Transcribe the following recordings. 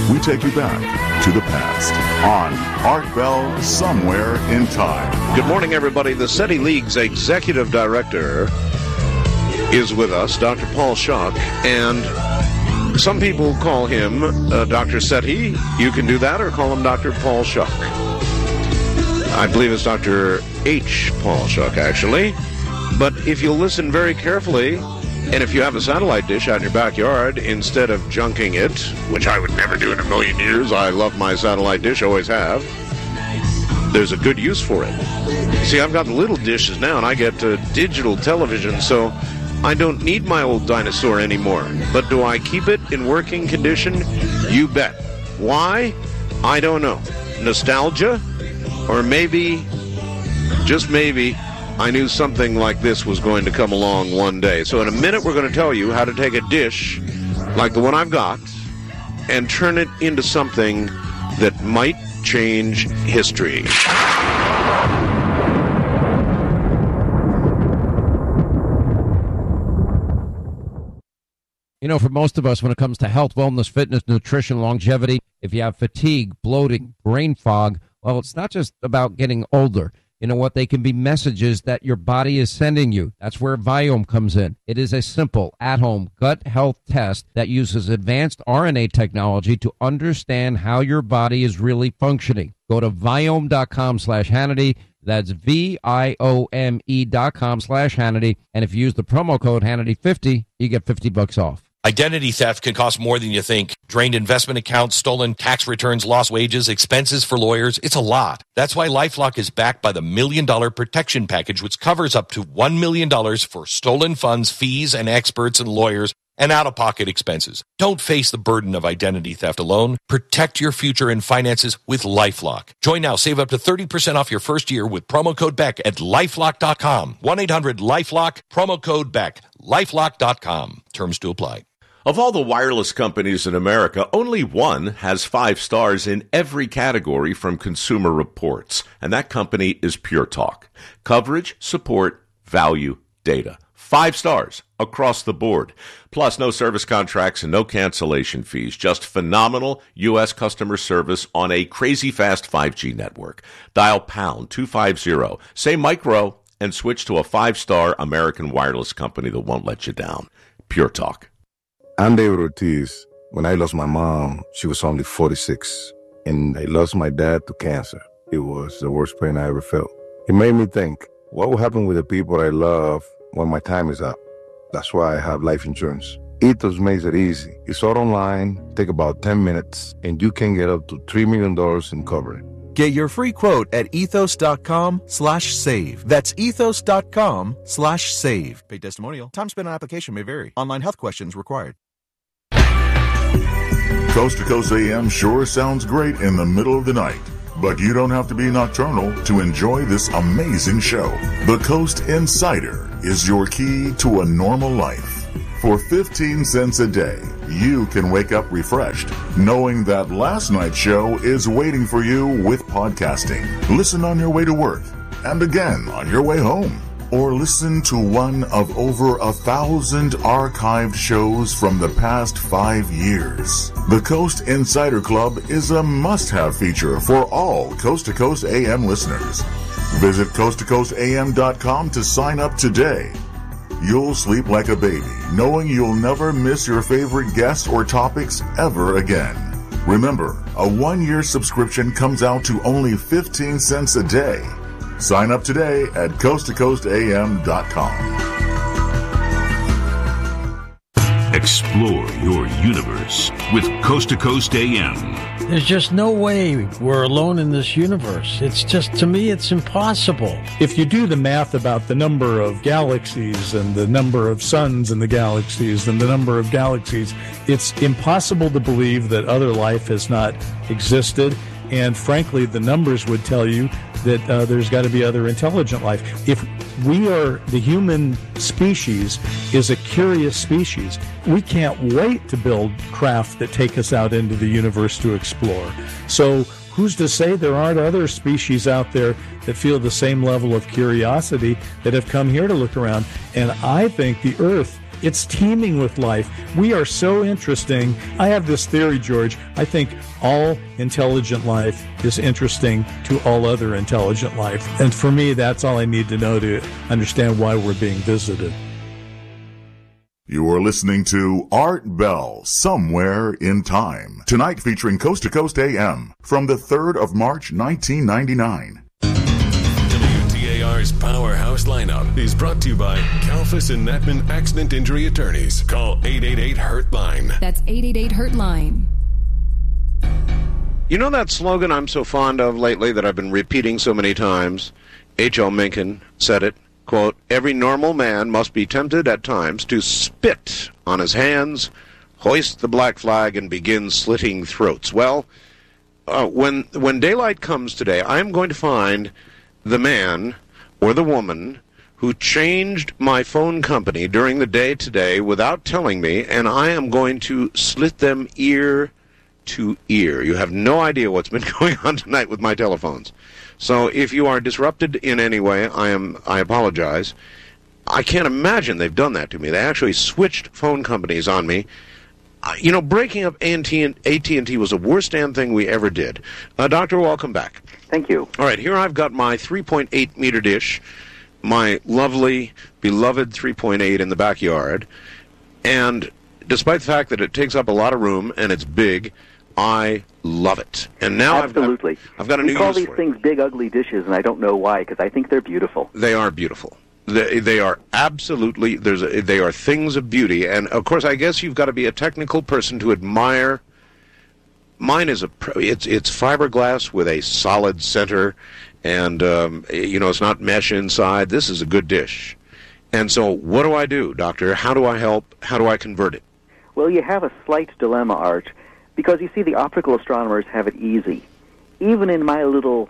we take you back to the past on Art Bell Somewhere in Time. Good morning, everybody. The SETI League's executive director is with us, Dr. Paul Schuck, and some people call him Dr. SETI. You can do that or call him Dr. Paul Schuck. I believe it's Dr. H. Paul Schuck, actually. But if you listen very carefully, and if you have a satellite dish out in your backyard, instead of junking it, which I would never do in a million years, I love my satellite dish, always have, there's a good use for it. See, I've got little dishes now, and I get digital television, so I don't need my old dinosaur anymore. But do I keep it in working condition? You bet. Why? I don't know. Nostalgia? Or maybe, just maybe, I knew something like this was going to come along one day. So in a minute, we're going to tell you how to take a dish like the one I've got and turn it into something that might change history. You know, for most of us, when it comes to health, wellness, fitness, nutrition, longevity, if you have fatigue, bloating, brain fog, well, it's not just about getting older. You know what? They can be messages that your body is sending you. That's where Viome comes in. It is a simple, at-home gut health test that uses advanced RNA technology to understand how your body is really functioning. Go to Viome.com/Hannity. That's VIOME.com/Hannity. And if you use the promo code Hannity50, you get $50 off. Identity theft can cost more than you think. Drained investment accounts, stolen tax returns, lost wages, expenses for lawyers. It's a lot. That's why LifeLock is backed by the $1 Million Protection Package, which covers up to $1 million for stolen funds, fees, and experts and lawyers, and out-of-pocket expenses. Don't face the burden of identity theft alone. Protect your future and finances with LifeLock. Join now. Save up to 30% off your first year with promo code BECK at LifeLock.com. 1-800-LifeLock, promo code BECK. LifeLock.com. Terms to apply. Of all the wireless companies in America, only one has 5 stars in every category from Consumer Reports, and that company is Pure Talk. Coverage, support, value, data. 5 stars across the board. Plus, no service contracts and no cancellation fees. Just phenomenal U.S. customer service on a crazy fast 5G network. Dial pound 250, say micro, and switch to a 5-star American wireless company that won't let you down. Pure Talk. I'm David Ortiz. When I lost my mom, she was only 46, and I lost my dad to cancer. It was the worst pain I ever felt. It made me think, what will happen with the people I love when my time is up? That's why I have life insurance. Ethos makes it easy. It's all online, take about 10 minutes, and you can get up to $3 million in coverage. Get your free quote at ethos.com/save. That's ethos.com/save. Paid testimonial. Time spent on application may vary. Online health questions required. Coast to Coast AM sure sounds great in the middle of the night, but you don't have to be nocturnal to enjoy this amazing show. The Coast Insider is your key to a normal life. For 15 cents a day, you can wake up refreshed, knowing that last night's show is waiting for you with podcasting. Listen on your way to work, and again on your way home. Or listen to one of over 1,000 archived shows from the past 5 years. The Coast Insider Club is a must-have feature for all Coast to Coast AM listeners. Visit coasttocoastam.com to sign up today. You'll sleep like a baby, knowing you'll never miss your favorite guests or topics ever again. Remember, a 1-year subscription comes out to only 15 cents a day. Sign up today at coasttocoastam.com. Explore your universe with Coast to Coast AM. There's just no way we're alone in this universe. It's just, to me, it's impossible. If you do the math about the number of galaxies and the number of suns in the galaxies and the number of galaxies, it's impossible to believe that other life has not existed. And frankly, the numbers would tell you that there's got to be other intelligent life. If we are, the human species is a curious species, we can't wait to build craft that take us out into the universe to explore. So who's to say there aren't other species out there that feel the same level of curiosity that have come here to look around? And I think the Earth It's teeming with life. We are so interesting. I have this theory, George. I think all intelligent life is interesting to all other intelligent life. And for me, that's all I need to know to understand why we're being visited. You are listening to Art Bell, Somewhere in Time. Tonight featuring Coast to Coast AM from the 3rd of March, 1999. WTAR's Powerhouse Lineup is brought to you by Kalfas and Natman Accident Injury Attorneys. Call 888-HURT-LINE. That's 888-HURT-LINE. You know that slogan I'm so fond of lately that I've been repeating so many times? H.L. Mencken said it. Quote, every normal man must be tempted at times to spit on his hands, hoist the black flag, and begin slitting throats. Well, when daylight comes today, I'm going to find the man or the woman who changed my phone company during the day today without telling me, and I am going to slit them ear to ear. You have no idea what's been going on tonight with my telephones. So if you are disrupted in any way, I apologize. I can't imagine they've done that to me. They actually switched phone companies on me. Breaking up AT&T was the worst damn thing we ever did. Doctor, welcome back. Thank you. All right, here I've got my 3.8-meter dish, my lovely, beloved 3.8 in the backyard. And despite the fact that it takes up a lot of room and it's big, I love it. And now Absolutely. I've got a new use for it. We call these things big, ugly dishes, and I don't know why, because I think they're beautiful. They are beautiful. They are absolutely, they are things of beauty. And, of course, I guess you've got to be a technical person to admire. Mine is it's fiberglass with a solid center, and, it's not mesh inside. This is a good dish. And so what do I do, Doctor? How do I help? How do I convert it? Well, you have a slight dilemma, Art. Because, you see, the optical astronomers have it easy. Even in my little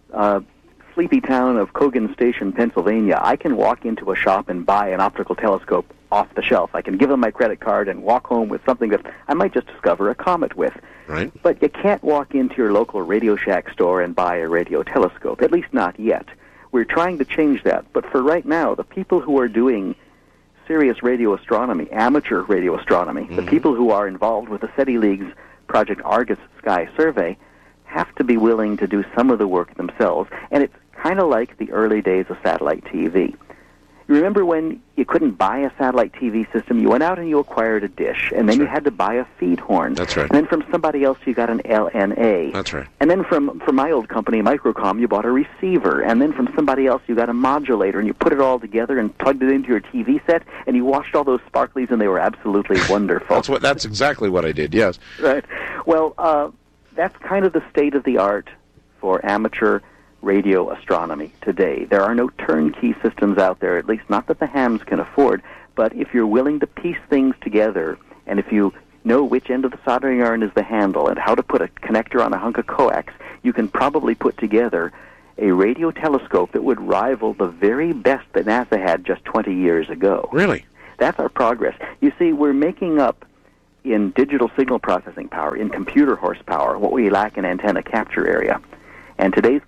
sleepy town of Cogan Station, Pennsylvania, I can walk into a shop and buy an optical telescope off the shelf. I can give them my credit card and walk home with something that I might just discover a comet with. Right. But you can't walk into your local Radio Shack store and buy a radio telescope, at least not yet. We're trying to change that. But for right now, the people who are doing serious radio astronomy, amateur radio astronomy, the people who are involved with the SETI League's Project Argus Sky Survey have to be willing to do some of the work themselves, and it's kind of like the early days of satellite TV. You remember when you couldn't buy a satellite TV system, you went out and you acquired a dish, and then you had to buy a feed horn. That's right. And then from somebody else you got an LNA. That's right. And then from my old company, Microcom, you bought a receiver, and then from somebody else you got a modulator, and you put it all together and plugged it into your TV set, and you watched all those sparklies, and they were absolutely wonderful. That's exactly what I did, yes. Right. Well, that's kind of the state of the art for amateur radio astronomy today. There are no turnkey systems out there, at least not that the hams can afford, but if you're willing to piece things together, and if you know which end of the soldering iron is the handle and how to put a connector on a hunk of coax, you can probably put together a radio telescope that would rival the very best that NASA had just 20 years ago. Really? That's our progress. You see, we're making up in digital signal processing power, in computer horsepower, what we lack in antenna capture area. And today's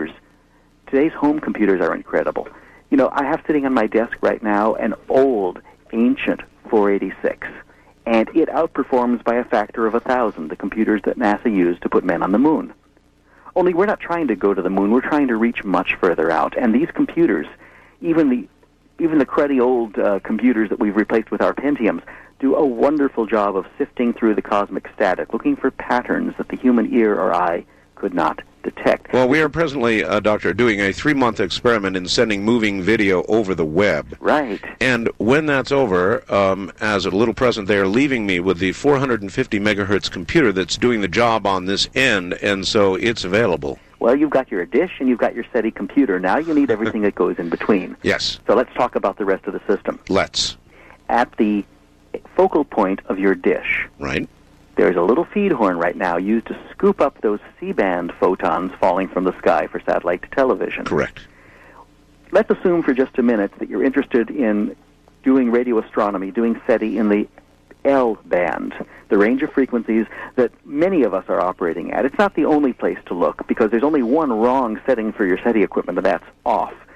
home computers are incredible. I have sitting on my desk right now an old, ancient 486, and it outperforms by a factor of 1,000 the computers that NASA used to put men on the moon. Only we're not trying to go to the moon, we're trying to reach much further out. And these computers, even the cruddy old computers that we've replaced with our Pentiums, do a wonderful job of sifting through the cosmic static, looking for patterns that the human ear or eye could not detect. Well, we are presently, Doctor, doing a 3-month experiment in sending moving video over the web. Right. And when that's over, as a little present, they are leaving me with the 450 megahertz computer that's doing the job on this end, and so it's available. Well, you've got your dish and you've got your SETI computer. Now you need everything that goes in between. Yes. So let's talk about the rest of the system. Let's. At the focal point of your dish, right, there's a little feed horn right now used to scoop up those C-band photons falling from the sky for satellite television. Correct. Let's assume for just a minute that you're interested in doing radio astronomy, doing SETI in the L band, the range of frequencies that many of us are operating at. It's not the only place to look, because there's only one wrong setting for your SETI equipment, and that's off.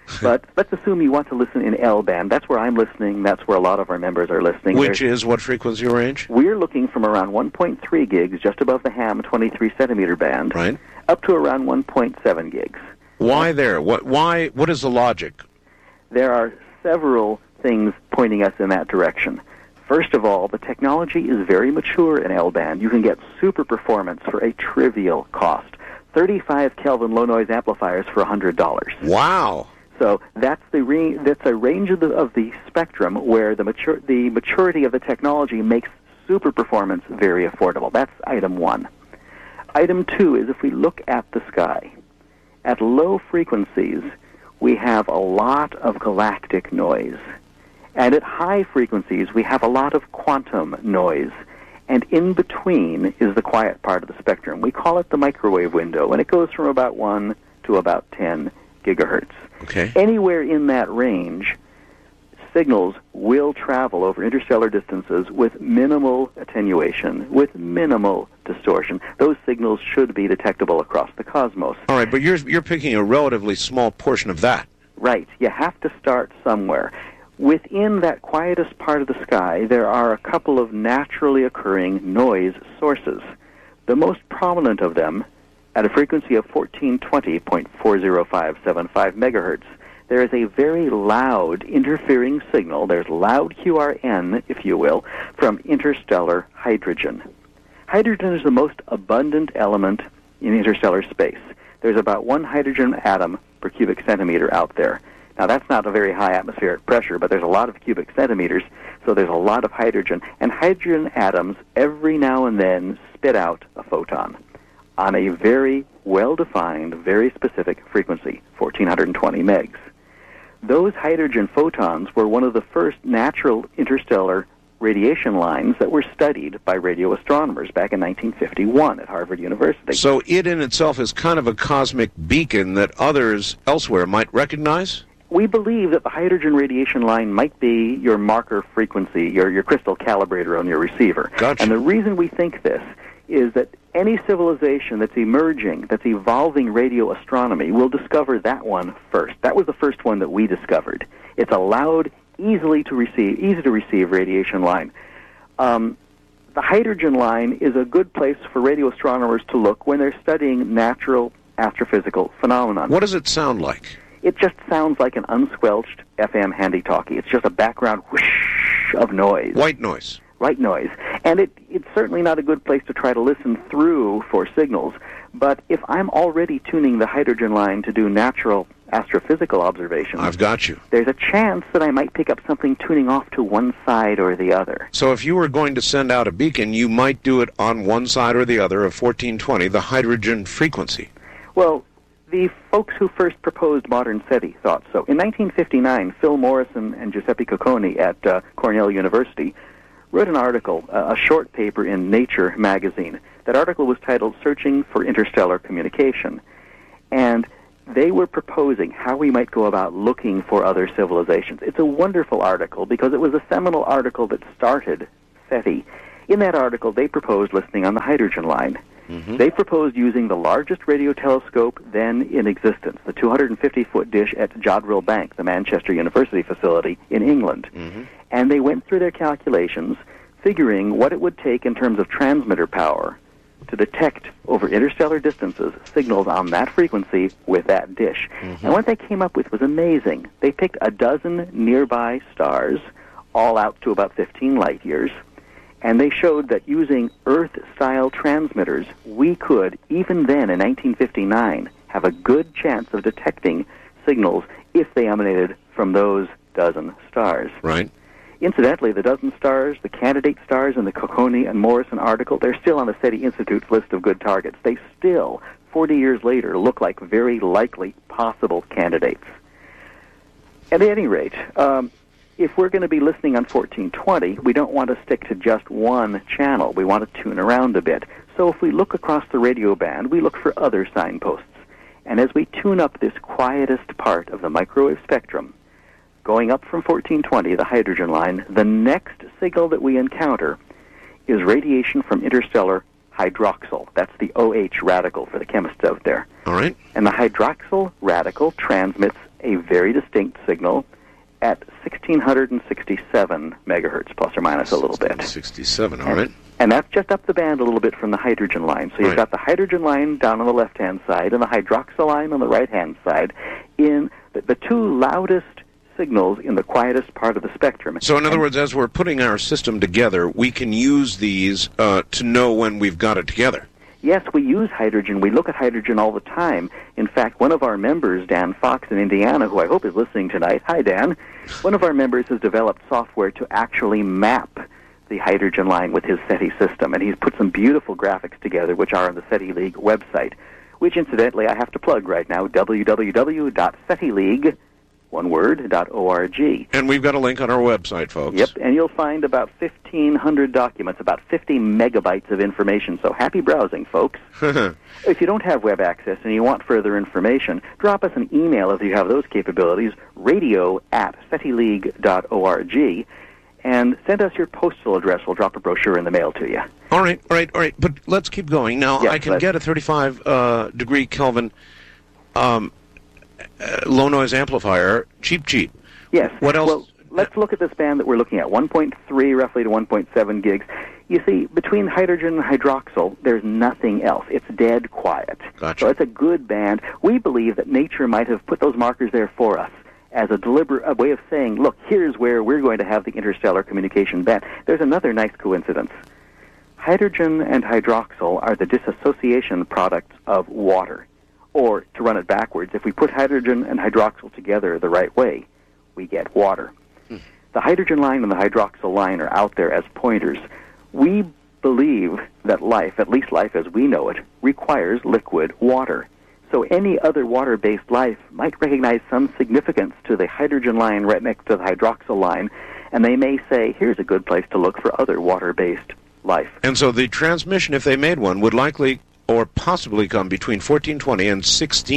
But let's assume you want to listen in L-band. That's where I'm listening. That's where a lot of our members are listening. Which is what frequency range? We're looking from around 1.3 gigs, just above the ham 23 centimeter band, right, up to around 1.7 gigs. Why there? What is the logic? There are several things pointing us in that direction. First of all, the technology is very mature in L-band. You can get super performance for a trivial cost. 35 Kelvin low-noise amplifiers for $100. Wow. So that's a range of the spectrum where the maturity of the technology makes super performance very affordable. That's item one. Item two is if we look at the sky, at low frequencies, we have a lot of galactic noise. And at high frequencies, we have a lot of quantum noise. And in between is the quiet part of the spectrum. We call it the microwave window, and it goes from about 1 to about 10 gigahertz. Okay. Anywhere in that range, signals will travel over interstellar distances with minimal attenuation, with minimal distortion. Those signals should be detectable across the cosmos. All right, but you're picking a relatively small portion of that. Right. You have to start somewhere. Within that quietest part of the sky, there are a couple of naturally occurring noise sources. The most prominent of them, at a frequency of 1420.40575 megahertz, there is a very loud interfering signal. There's loud QRN, if you will, from interstellar hydrogen. Hydrogen is the most abundant element in interstellar space. There's about 1 hydrogen atom per cubic centimeter out there. Now, that's not a very high atmospheric pressure, but there's a lot of cubic centimeters, so there's a lot of hydrogen. And hydrogen atoms, every now and then, spit out a photon on a very well-defined, very specific frequency, 1420 megs. Those hydrogen photons were one of the first natural interstellar radiation lines that were studied by radio astronomers back in 1951 at Harvard University. So it in itself is kind of a cosmic beacon that others elsewhere might recognize? We believe that the hydrogen radiation line might be your marker frequency, your crystal calibrator on your receiver. Gotcha. And the reason we think this is that any civilization that's emerging, that's evolving radio astronomy, will discover that one first. That was the first one that we discovered. It's a loud, easy to receive radiation line. The hydrogen line is a good place for radio astronomers to look when they're studying natural astrophysical phenomenon. What does it sound like? It just sounds like an unsquelched FM handy-talkie. It's just a background whoosh of noise. White noise. White noise. And it's certainly not a good place to try to listen through for signals. But if I'm already tuning the hydrogen line to do natural astrophysical observations, I've got you. There's a chance that I might pick up something tuning off to one side or the other. So if you were going to send out a beacon, you might do it on one side or the other of 1420, the hydrogen frequency. Well, the folks who first proposed modern SETI thought so. In 1959, Phil Morrison and Giuseppe Cocconi at Cornell University wrote an article, a short paper in Nature magazine. That article was titled Searching for Interstellar Communication. And they were proposing how we might go about looking for other civilizations. It's a wonderful article because it was a seminal article that started SETI. In that article, they proposed listening on the hydrogen line. Mm-hmm. They proposed using the largest radio telescope then in existence, the 250-foot dish at Jodrell Bank, the Manchester University facility in England. Mm-hmm. And they went through their calculations, figuring what it would take in terms of transmitter power to detect over interstellar distances signals on that frequency with that dish. Mm-hmm. And what they came up with was amazing. They picked a dozen nearby stars, all out to about 15 light years, and they showed that using Earth-style transmitters, we could, even then in 1959, have a good chance of detecting signals if they emanated from those dozen stars. Right. Incidentally, the dozen stars, the candidate stars in the Cocconi and Morrison article, they're still on the SETI Institute's list of good targets. They still, 40 years later, look like very likely possible candidates. At any rate, if we're going to be listening on 1420, we don't want to stick to just one channel. We want to tune around a bit. So if we look across the radio band, we look for other signposts. And as we tune up this quietest part of the microwave spectrum, going up from 1420, the hydrogen line, the next signal that we encounter is radiation from interstellar hydroxyl. That's the OH radical for the chemists out there. All right. And the hydroxyl radical transmits a very distinct signal at 1667 megahertz, plus or minus a little bit. 67, all right. And that's just up the band a little bit from the hydrogen line. So you've got the hydrogen line down on the left-hand side and the hydroxyl line on the right-hand side in the two loudest signals in the quietest part of the spectrum. So in other words, as we're putting our system together, we can use these to know when we've got it together. Yes, we use hydrogen. We look at hydrogen all the time. In fact, one of our members, Dan Fox in Indiana, who I hope is listening tonight, hi Dan, one of our members has developed software to actually map the hydrogen line with his SETI system, and he's put some beautiful graphics together, which are on the SETI League website, which incidentally I have to plug right now, www.setileague.org. And we've got a link on our website, folks. Yep, and you'll find about 1,500 documents, about 50 megabytes of information, so happy browsing, folks. If you don't have web access and you want further information, drop us an email if you have those capabilities, radio@setileague.org, and send us your postal address. We'll drop a brochure in the mail to you. All right. But let's keep going. Now, yes, I can get a 35 degree Kelvin low noise amplifier, cheap. Yes. What else? Well, let's look at this band that we're looking at, 1.3 roughly to 1.7 gigs. You see, between hydrogen and hydroxyl, there's nothing else. It's dead quiet. Gotcha. So it's a good band. We believe that nature might have put those markers there for us as a deliberate way of saying, look, here's where we're going to have the interstellar communication band. There's another nice coincidence. Hydrogen and hydroxyl are the dissociation products of water. Or, to run it backwards, if we put hydrogen and hydroxyl together the right way, we get water. The hydrogen line and the hydroxyl line are out there as pointers. We believe that life, at least life as we know it, requires liquid water. So any other water-based life might recognize some significance to the hydrogen line right next to the hydroxyl line, and they may say, here's a good place to look for other water-based life. And so the transmission, if they made one, would likely or possibly come between 1420 and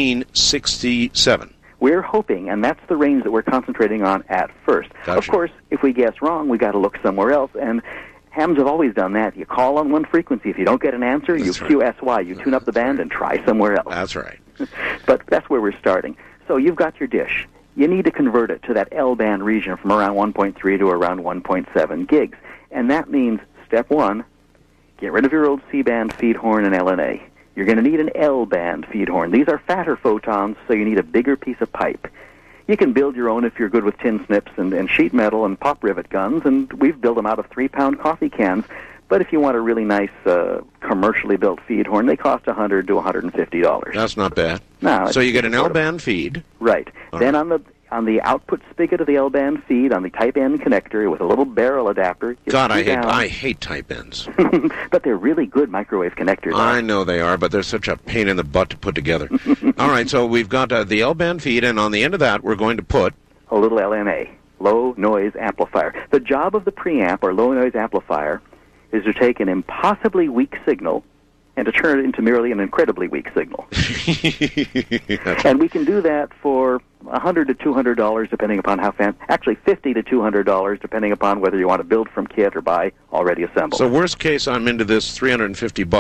1667. We're hoping, and that's the range that we're concentrating on at first. Gotcha. Of course, if we guess wrong, we got to look somewhere else, and hams have always done that. You call on one frequency. If you don't get an answer, you QSY. You tune up the band and try somewhere else. That's right. But that's where we're starting. So you've got your dish. You need to convert it to that L-band region from around 1.3 to around 1.7 gigs. And that means, step one, get rid of your old C-band feed horn and LNA. You're going to need an L-band feed horn. These are fatter photons, so you need a bigger piece of pipe. You can build your own if you're good with tin snips and sheet metal and pop rivet guns, and we've built them out of 3-pound coffee cans. But if you want a really nice commercially built feed horn, they cost $100 to $150. That's not bad. No, so you get an L-band feed. Right. Then on the output spigot of the L-band feed, on the Type N connector with a little barrel adapter. God, I hate Type Ns. But they're really good microwave connectors. I know they are, but they're such a pain in the butt to put together. All right, so we've got the L-band feed, and on the end of that, we're going to put a little LNA, low noise amplifier. The job of the preamp or low noise amplifier is to take an impossibly weak signal and to turn it into merely an incredibly weak signal. And we can do that for $100 to $200, depending upon how actually $50 to $200, depending upon whether you want to build from kit or buy already assembled. So worst case, I'm into this $350